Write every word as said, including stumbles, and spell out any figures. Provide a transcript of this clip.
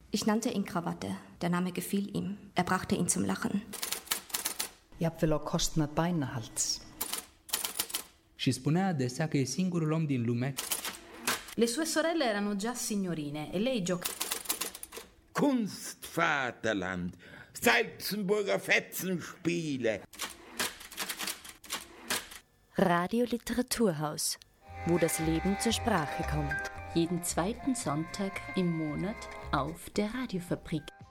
Ich nannte ihn Krawatte. Der Name gefiel ihm. Er brachte ihn zum Lachen. Jafnvel á kostnad bænahalds. Și spunea adesea că e singurul om din lume. Le sue sorelle erano già signorine e lei giocava. Kunstvaterland, Salzenburger Fetzenspiele. Radio Literaturhaus, wo das Leben zur Sprache kommt. Jeden zweiten Sonntag im Monat auf der Radiofabrik.